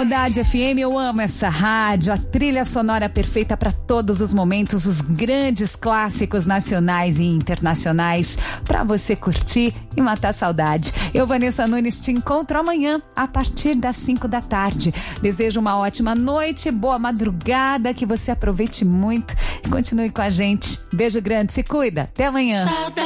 Saudade FM, eu amo essa rádio, a trilha sonora perfeita para todos os momentos, os grandes clássicos nacionais e internacionais para você curtir e matar a saudade. Eu, Vanessa Nunes, te encontro amanhã a partir das 5 da tarde. Desejo uma ótima noite, boa madrugada, que você aproveite muito e continue com a gente. Beijo grande, se cuida, até amanhã.